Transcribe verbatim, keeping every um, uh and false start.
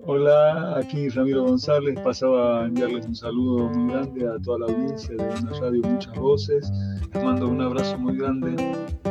Hola, aquí Ramiro González. Pasaba a enviarles un saludo muy grande a toda la audiencia de una radio Muchas Voces. Les mando un abrazo muy grande.